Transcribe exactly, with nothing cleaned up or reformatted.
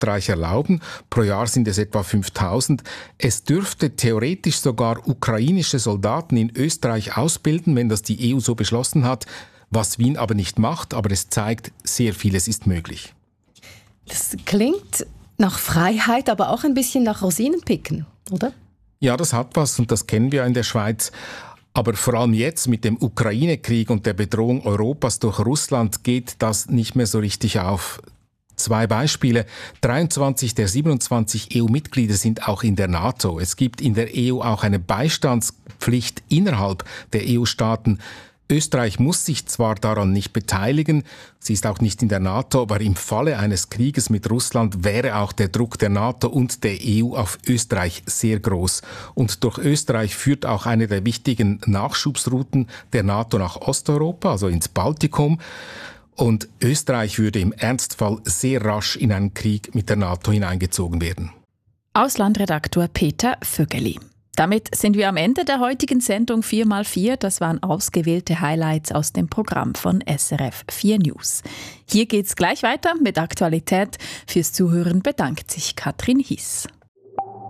Österreich erlauben. Pro Jahr sind es etwa fünftausend. Es dürfte theoretisch sogar ukrainische Soldaten in Österreich ausbilden, wenn das die E U so beschlossen hat, was Wien aber nicht macht. Aber es zeigt, sehr vieles ist möglich. Das klingt nach Freiheit, aber auch ein bisschen nach Rosinenpicken, oder? Ja, das hat was und das kennen wir in der Schweiz. Aber vor allem jetzt mit dem Ukraine-Krieg und der Bedrohung Europas durch Russland geht das nicht mehr so richtig auf. Zwei Beispiele. dreiundzwanzig der siebenundzwanzig E U-Mitglieder sind auch in der NATO. Es gibt in der E U auch eine Beistandspflicht innerhalb der E U-Staaten. Österreich muss sich zwar daran nicht beteiligen, sie ist auch nicht in der NATO, aber im Falle eines Krieges mit Russland wäre auch der Druck der NATO und der E U auf Österreich sehr groß. Und durch Österreich führt auch eine der wichtigen Nachschubsrouten der NATO nach Osteuropa, also ins Baltikum. Und Österreich würde im Ernstfall sehr rasch in einen Krieg mit der NATO hineingezogen werden. Auslandredaktor Peter Vögeli. Damit sind wir am Ende der heutigen Sendung vier mal vier. Das waren ausgewählte Highlights aus dem Programm von S R F vier News. Hier geht's gleich weiter mit Aktualität. Fürs Zuhören bedankt sich Katrin Hiss.